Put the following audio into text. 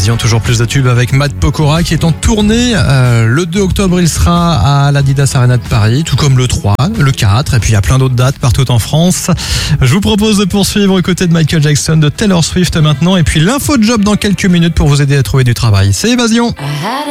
Évasion, toujours plus de tubes avec Matt Pokora qui est en tournée. Le 2 octobre, il sera à l'Adidas Arena de Paris, tout comme le 3, le 4, et puis il y a plein d'autres dates partout en France. Je vous propose de poursuivre aux côtés de Michael Jackson, de Taylor Swift maintenant, et puis l'info de job dans quelques minutes pour vous aider à trouver du travail. C'est Évasion.